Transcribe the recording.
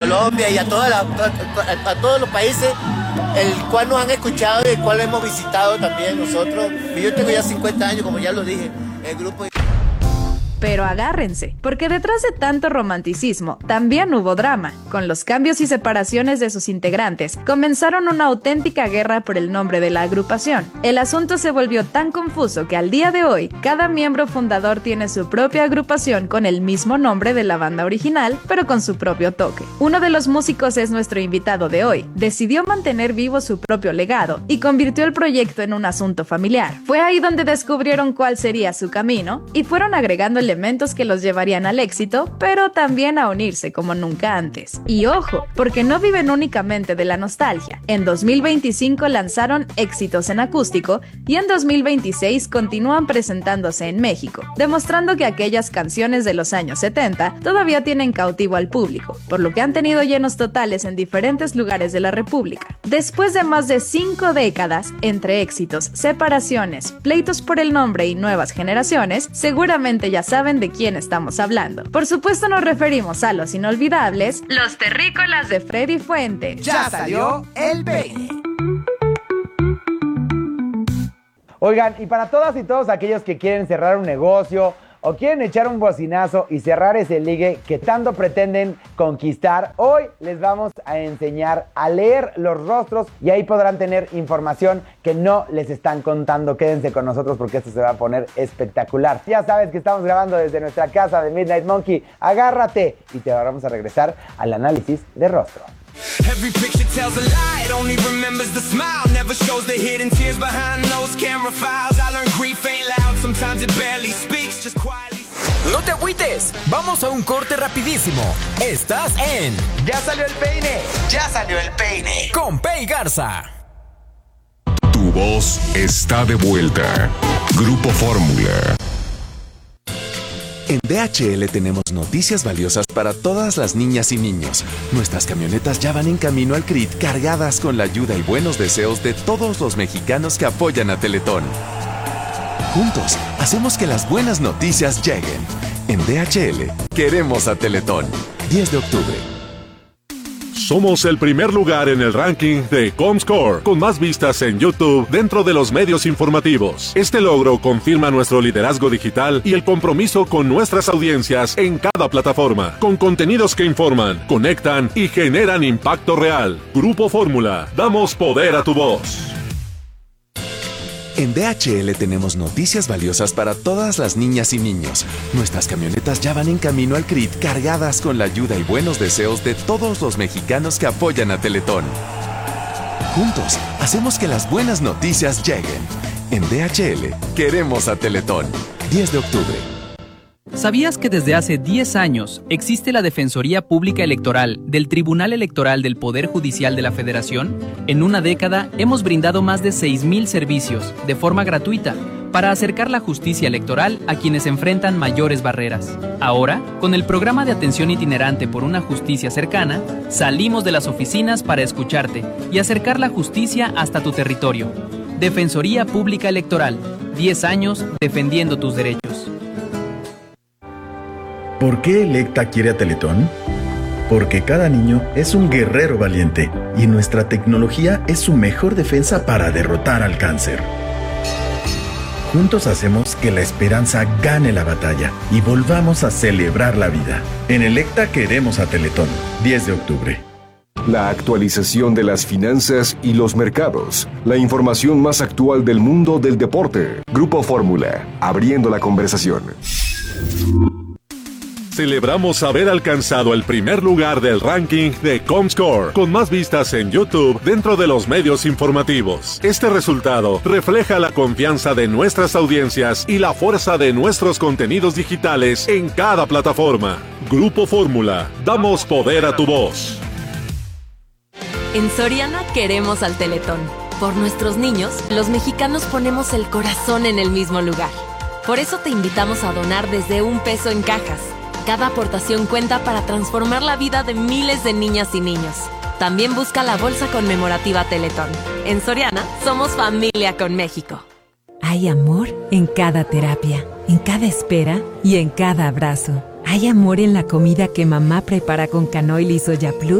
Colombia y a todos los países, el cual nos han escuchado y el cual hemos visitado también nosotros. Yo tengo ya 50 años, como ya lo dije, el grupo. Pero agárrense, porque detrás de tanto romanticismo también hubo drama. Con los cambios y separaciones de sus integrantes, comenzaron una auténtica guerra por el nombre de la agrupación. El asunto se volvió tan confuso que al día de hoy, cada miembro fundador tiene su propia agrupación con el mismo nombre de la banda original, pero con su propio toque. Uno de los músicos es nuestro invitado de hoy. Decidió mantener vivo su propio legado y convirtió el proyecto en un asunto familiar. Fue ahí donde descubrieron cuál sería su camino y fueron agregando elementos que los llevarían al éxito, pero también a unirse como nunca antes. Y ojo, porque no viven únicamente de la nostalgia. En 2025 lanzaron éxitos en acústico y en 2026 continúan presentándose en México, demostrando que aquellas canciones de los años 70 todavía tienen cautivo al público, por lo que han tenido llenos totales en diferentes lugares de la República. Después de más de 5 décadas, entre éxitos, separaciones, pleitos por el nombre y nuevas generaciones, seguramente ya saben de quién estamos hablando. Por supuesto nos referimos a los inolvidables, los terrícolas de Freddy Fuentes. Ya salió el peine. Oigan, y para todas y todos aquellos que quieren cerrar un negocio o quieren echar un bocinazo y cerrar ese ligue que tanto pretenden conquistar, hoy les vamos a enseñar a leer los rostros y ahí podrán tener información que no les están contando. Quédense con nosotros porque esto se va a poner espectacular. Ya sabes que estamos grabando desde nuestra casa de Midnight Monkey. Agárrate y te vamos a regresar al análisis de rostro. Every picture tells a lie, it only remembers the smile, never shows the hidden tears behind those camera files. I learned grief ain't loud, sometimes it barely speaks, just quietly. No te agüites, vamos a un corte rapidísimo. Estás en ¡Ya salió el peine! ¡Ya salió el peine! Con Pei Garza. Tu voz está de vuelta. Grupo Fórmula. En DHL tenemos noticias valiosas para todas las niñas y niños. Nuestras camionetas ya van en camino al CRIT cargadas con la ayuda y buenos deseos de todos los mexicanos que apoyan a Teletón. Juntos, hacemos que las buenas noticias lleguen. En DHL, queremos a Teletón. 10 de octubre. Somos el primer lugar en el ranking de Comscore, con más vistas en YouTube dentro de los medios informativos. Este logro confirma nuestro liderazgo digital y el compromiso con nuestras audiencias en cada plataforma, con contenidos que informan, conectan y generan impacto real. Grupo Fórmula, damos poder a tu voz. En DHL tenemos noticias valiosas para todas las niñas y niños. Nuestras camionetas ya van en camino al CRIT cargadas con la ayuda y buenos deseos de todos los mexicanos que apoyan a Teletón. Juntos, hacemos que las buenas noticias lleguen. En DHL, queremos a Teletón. 10 de octubre. ¿Sabías que desde hace 10 años existe la Defensoría Pública Electoral del Tribunal Electoral del Poder Judicial de la Federación? En una década hemos brindado más de 6,000 servicios de forma gratuita para acercar la justicia electoral a quienes enfrentan mayores barreras. Ahora, con el programa de atención itinerante por una justicia cercana, salimos de las oficinas para escucharte y acercar la justicia hasta tu territorio. Defensoría Pública Electoral, 10 años defendiendo tus derechos. ¿Por qué Electa quiere a Teletón? Porque cada niño es un guerrero valiente y nuestra tecnología es su mejor defensa para derrotar al cáncer. Juntos hacemos que la esperanza gane la batalla y volvamos a celebrar la vida. En Electa queremos a Teletón. 10 de octubre. La actualización de las finanzas y los mercados. La información más actual del mundo del deporte. Grupo Fórmula, abriendo la conversación. Celebramos haber alcanzado el primer lugar del ranking de Comscore, con más vistas en YouTube dentro de los medios informativos. Este resultado refleja la confianza de nuestras audiencias y la fuerza de nuestros contenidos digitales en cada plataforma. Grupo Fórmula, damos poder a tu voz. En Soriana queremos al Teletón. Por nuestros niños, los mexicanos ponemos el corazón en el mismo lugar. Por eso te invitamos a donar desde $1 en cajas. Cada aportación cuenta para transformar la vida de miles de niñas y niños. También busca la bolsa conmemorativa Teletón. En Soriana, somos familia con México. Hay amor en cada terapia, en cada espera y en cada abrazo. Hay amor en la comida que mamá prepara con canoil y soya plus